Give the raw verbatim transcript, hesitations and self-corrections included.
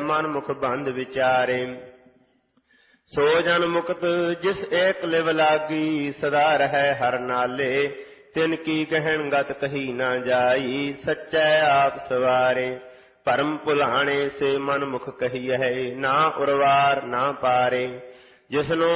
ਮਨ ਮੁਖ ਬੰਧ ਵਿਚਾਰੇ। ਸੋ ਜਨ ਮੁਕਤ ਜਿਸ ਏਕ ਲਿਵ ਲਾਗੀ, ਸਦਾ ਰਹੈ ਹਰ ਨਾਲੇ। ਤਿਨ ਕੀ ਕਹਿਣ ਗਤ ਕਹੀ ਨਾ ਜਾਈ, ਸੱਚੈ ਆਪ ਸਵਾਰੇ। ਭਰਮ ਭੁਲਾਣੇ ਸੇ ਮਨ ਮੁਖ ਕਹੀਐ, ਨਾ ਉਰਵਾਰ ਨਾ ਪਾਰੇ। ਜਿਸਨੋ